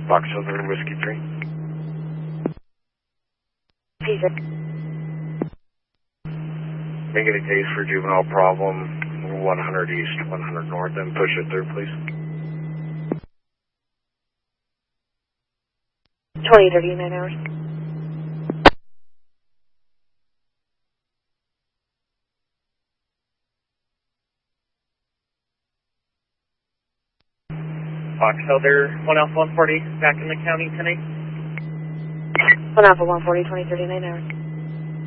Box Southern Whiskey 3. Caesar. Make it a case for juvenile problem, 100 east, 100 north, and push it through, please. 2039 hours. Box Elder 1 Alpha 140, back in the county tonight. 1 Alpha 140, 2039 hours.